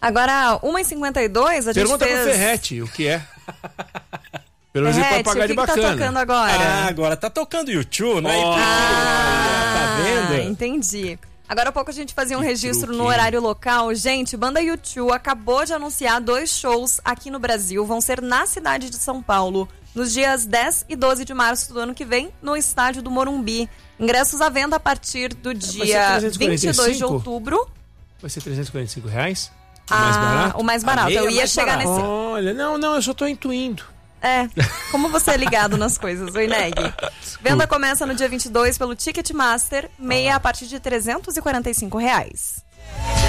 Agora, 1h52, a gente Pergunta fez... pro Ferretti o que é. Pelo menos ele pode pagar de bacana. O que tá tocando agora? Agora tá tocando YouTube, né? Tá vendo? Entendi. Agora há pouco a gente fazia um registro no horário local. Gente, banda U2 acabou de anunciar 2 shows aqui no Brasil. Vão ser na cidade de São Paulo, nos dias 10 e 12 de março do ano que vem, no estádio do Morumbi. Ingressos à venda a partir do dia 22 de outubro. Vai ser R$345? Mais barato? O mais barato. Eu ia chegar nesse... Olha, não, eu só tô intuindo. Como você é ligado nas coisas, oi Neg. Venda começa no dia 22 pelo Ticketmaster, meia a partir de R$345.